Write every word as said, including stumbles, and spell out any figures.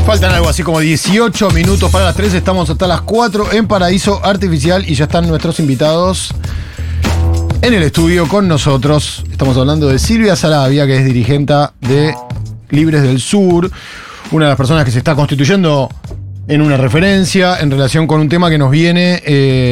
Faltan algo así como dieciocho minutos para las tres. Estamos hasta las cuatro en Paraíso Artificial y ya están nuestros invitados en el estudio con nosotros. Estamos hablando de Silvia Saravia, que es dirigenta de Libres del Sur, una de las personas que se está constituyendo en una referencia en relación con un tema que nos viene... Eh,